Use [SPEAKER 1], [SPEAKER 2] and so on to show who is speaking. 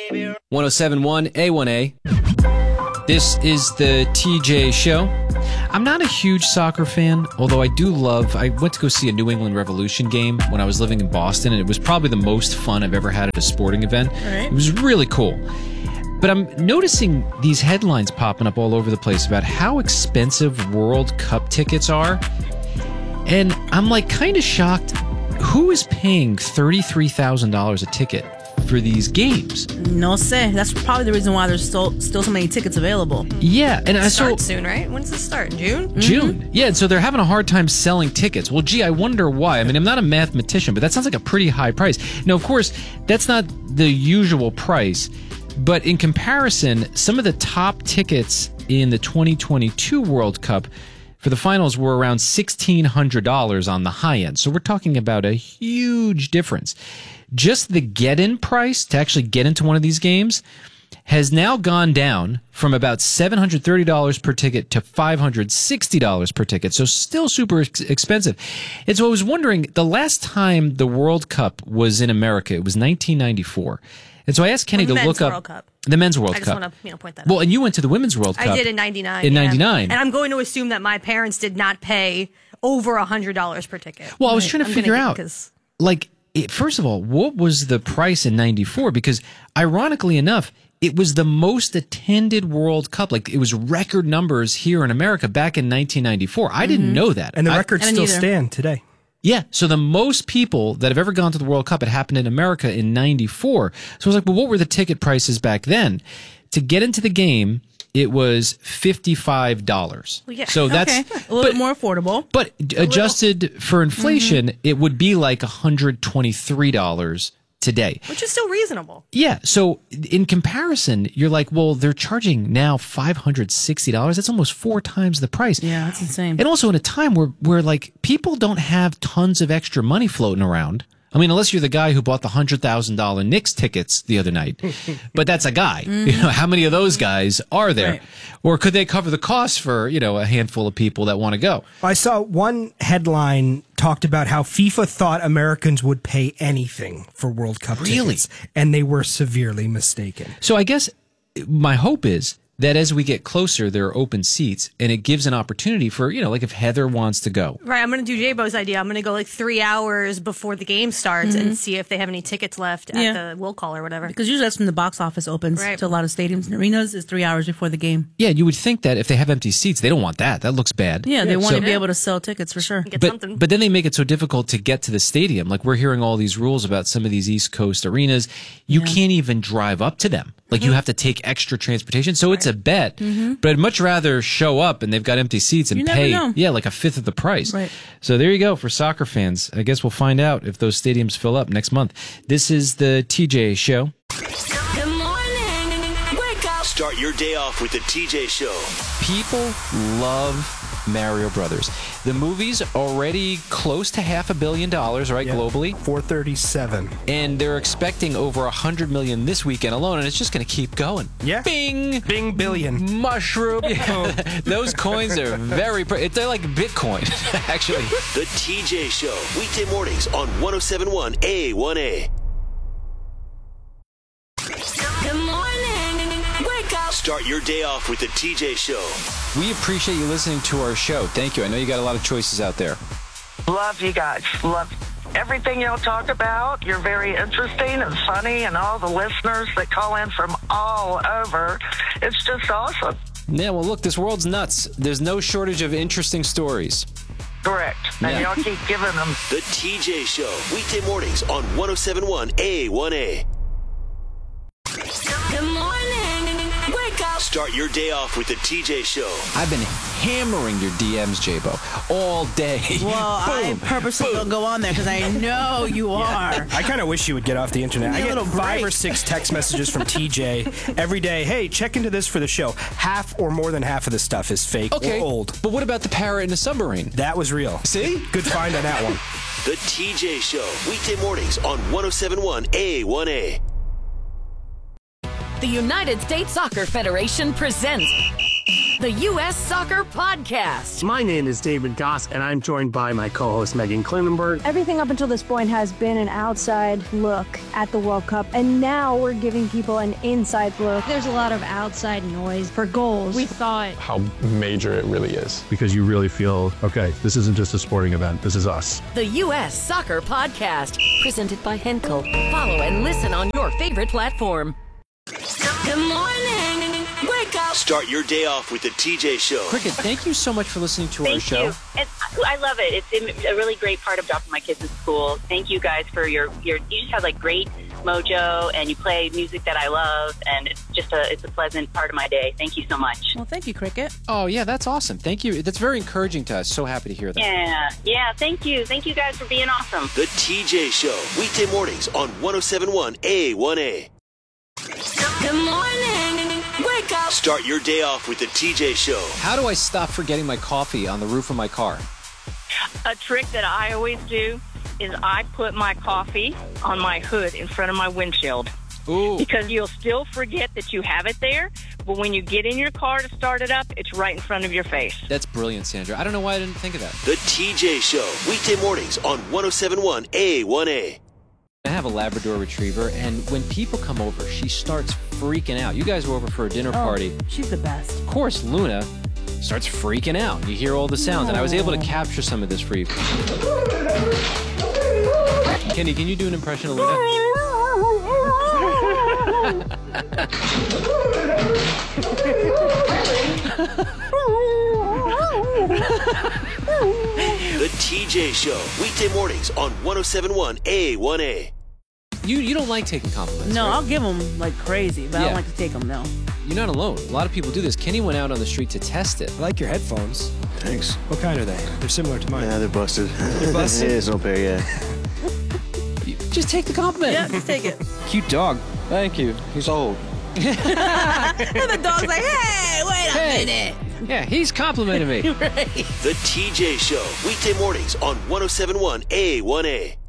[SPEAKER 1] 1071 A1A. This is the TJ Show. I'm not a huge soccer fan, although I went to go see a New England Revolution game when I was living in Boston, and it was probably the most fun I've ever had at a sporting event.
[SPEAKER 2] Right.
[SPEAKER 1] It was really cool. But I'm noticing these headlines popping up all over the place about how expensive World Cup tickets are. And I'm like kind of shocked. Who is paying $33,000 a ticket for these games?
[SPEAKER 2] No sé. That's probably the reason why there's still so many tickets available.
[SPEAKER 1] Yeah, and
[SPEAKER 3] It starts soon, right? When's this start? June?
[SPEAKER 1] June. Yeah, and so they're having a hard time selling tickets. Well, gee, I wonder why. I mean, I'm not a mathematician, but that sounds like a pretty high price. Now, of course, that's not the usual price, but in comparison, some of the top tickets in the 2022 World Cup for the finals were around $1,600 on the high end. So we're talking about a huge difference. Just the get-in price to actually get into one of these games has now gone down from about $730 per ticket to $560 per ticket. So still super expensive. And so I was wondering, the last time the World Cup was in America, it was 1994. And so I asked Kenny to look up the men's World Cup.
[SPEAKER 3] I just want to point that out.
[SPEAKER 1] Well, and you went to the women's World Cup.
[SPEAKER 3] I did in 99.
[SPEAKER 1] In
[SPEAKER 3] yeah.
[SPEAKER 1] 99.
[SPEAKER 3] And I'm going to assume that my parents did not pay over $100 per ticket.
[SPEAKER 1] Well, I was trying to figure out, first of all, what was the price in 94? Because ironically enough, it was the most attended World Cup. Like, it was record numbers here in America back in 1994. I didn't know that.
[SPEAKER 4] And the records still stand today.
[SPEAKER 1] Yeah, so the most people that have ever gone to the World Cup, it happened in America in 94. So I was like, well, what were the ticket prices back then? To get into the game, it was $55.
[SPEAKER 3] Well, yeah.
[SPEAKER 1] So that's
[SPEAKER 2] a little bit more affordable.
[SPEAKER 1] But adjusted for inflation, it would be like $123 today.
[SPEAKER 3] Which is still reasonable.
[SPEAKER 1] Yeah. So in comparison, you're like, well, they're charging now $560. That's almost 4 times the price.
[SPEAKER 2] Yeah, that's insane.
[SPEAKER 1] And also in a time where like people don't have tons of extra money floating around. I mean, unless you're the guy who bought the $100,000 Knicks tickets the other night, but that's a guy. You know, how many of those guys are there?
[SPEAKER 2] Right.
[SPEAKER 1] Or could they cover the cost for, a handful of people that want to go?
[SPEAKER 4] I saw one headline talked about how FIFA thought Americans would pay anything for World Cup tickets, and they were severely mistaken.
[SPEAKER 1] So I guess my hope is that as we get closer, there are open seats, and it gives an opportunity for, like if Heather wants to go.
[SPEAKER 3] Right, I'm going to do J-Bo's idea. I'm going to go like 3 hours before the game starts and see if they have any tickets left at the will call or whatever.
[SPEAKER 2] Because usually that's when the box office opens to a lot of stadiums and arenas is 3 hours before the game.
[SPEAKER 1] Yeah, you would think that if they have empty seats, they don't want that. That looks bad.
[SPEAKER 2] Yeah, they want to be able to sell tickets for sure.
[SPEAKER 1] But then they make it so difficult to get to the stadium. Like we're hearing all these rules about some of these East Coast arenas. You can't even drive up to them. Like you have to take extra transportation. So it's a bet. But I'd much rather show up and they've got empty seats and pay like a fifth of the price.
[SPEAKER 2] Right.
[SPEAKER 1] So there you go for soccer fans. I guess we'll find out if those stadiums fill up next month. This is the TJ Show.
[SPEAKER 5] Good morning. Wake up.
[SPEAKER 6] Start your day off with the TJ Show.
[SPEAKER 1] People love Mario Brothers. The movie's already close to $500 million, right, globally?
[SPEAKER 4] 437.
[SPEAKER 1] And they're expecting over $100 million this weekend alone, and it's just going to keep going.
[SPEAKER 4] Yeah.
[SPEAKER 1] Bing!
[SPEAKER 4] Bing billion.
[SPEAKER 1] Mushroom. Yeah. Those coins are very... they're like Bitcoin, actually.
[SPEAKER 6] The TJ Show. Weekday mornings on 1071 A1A.
[SPEAKER 5] Good morning. Wake up.
[SPEAKER 6] Start your day off with the TJ Show.
[SPEAKER 1] We appreciate you listening to our show. Thank you. I know you got a lot of choices out there.
[SPEAKER 7] Love you guys. Love everything y'all talk about. You're very interesting and funny, and all the listeners that call in from all over. It's just awesome.
[SPEAKER 1] Yeah, well, look, this world's nuts. There's no shortage of interesting stories.
[SPEAKER 7] Correct. And y'all keep giving them.
[SPEAKER 6] The TJ Show. Weekday mornings on 1071 A1A.
[SPEAKER 5] Good morning. Wake up.
[SPEAKER 6] Start your day off with the TJ Show.
[SPEAKER 1] I've been hammering your DMs, J-Bo, all day.
[SPEAKER 2] Well, I purposely don't go on there because I know you are.
[SPEAKER 4] I kind of wish you would get off the internet. I get 5 or 6 text messages from TJ every day. Hey, check into this for the show. Half or more than half of the stuff is fake or old.
[SPEAKER 1] But what about the parrot in the submarine?
[SPEAKER 4] That was real.
[SPEAKER 1] See?
[SPEAKER 4] Good find on that one.
[SPEAKER 6] The TJ Show. Weekday mornings on 1071 A1A.
[SPEAKER 8] The United States Soccer Federation presents The U.S. Soccer Podcast.
[SPEAKER 9] My name is David Goss, and I'm joined by my co-host Megan Klinenberg.
[SPEAKER 10] Everything up until this point has been an outside look at the World Cup, and now we're giving people an inside look.
[SPEAKER 11] There's a lot of outside noise for goals.
[SPEAKER 10] We thought
[SPEAKER 12] how major it really is.
[SPEAKER 13] Because you really feel, okay, this isn't just a sporting event, this is us.
[SPEAKER 8] The U.S. Soccer Podcast, presented by Henkel. Follow and listen on your favorite platform.
[SPEAKER 5] Good morning. Wake up.
[SPEAKER 6] Start your day off with the TJ Show.
[SPEAKER 1] Cricket, thank you so much for listening to our show.
[SPEAKER 14] I love it. It's a really great part of dropping my kids at school. Thank you guys for your you just have like great mojo, and you play music that I love, and it's just it's a pleasant part of my day. Thank you so much.
[SPEAKER 2] Well, thank you, Cricket.
[SPEAKER 1] Oh, yeah, that's awesome. Thank you. That's very encouraging to us. So happy to hear that.
[SPEAKER 14] Yeah, thank you. Thank you guys for being awesome.
[SPEAKER 6] The TJ Show, weekday mornings on 107.1 A1A.
[SPEAKER 5] Good morning. Wake up.
[SPEAKER 6] Start your day off with the TJ Show.
[SPEAKER 1] How do I stop forgetting my coffee on the roof of my car?
[SPEAKER 7] A trick that I always do is I put my coffee on my hood in front of my windshield.
[SPEAKER 1] Ooh.
[SPEAKER 7] Because you'll still forget that you have it there, but when you get in your car to start it up, it's right in front of your face.
[SPEAKER 1] That's brilliant, Sandra. I don't know why I didn't think of that.
[SPEAKER 6] The TJ Show, weekday mornings on 107.1 A1A.
[SPEAKER 1] I have a Labrador Retriever, and when people come over, she starts freaking out. You guys were over for a dinner party.
[SPEAKER 2] She's the best.
[SPEAKER 1] Of course, Luna starts freaking out. You hear all the sounds, and I was able to capture some of this for you. Kenny, can you do an impression of Luna?
[SPEAKER 6] The TJ Show, weekday mornings on 107.1 A1A.
[SPEAKER 1] You don't like taking compliments,
[SPEAKER 2] No,
[SPEAKER 1] right?
[SPEAKER 2] I'll give them like crazy, but I don't like to take them, no.
[SPEAKER 1] You're not alone. A lot of people do this. Kenny went out on the street to test it.
[SPEAKER 4] I like your headphones.
[SPEAKER 15] Thanks.
[SPEAKER 4] What kind are they? They're similar to mine.
[SPEAKER 15] Yeah, they're busted.
[SPEAKER 4] They're busted?
[SPEAKER 15] Yeah, it's no pair, yeah.
[SPEAKER 1] Just take the compliment.
[SPEAKER 2] Yeah, just take it.
[SPEAKER 15] Cute dog. Thank you. He's old.
[SPEAKER 2] And the dog's like, hey, wait a minute.
[SPEAKER 1] Yeah, he's complimenting me.
[SPEAKER 2] Right.
[SPEAKER 6] The TJ Show, weekday mornings on 107.1 A1A.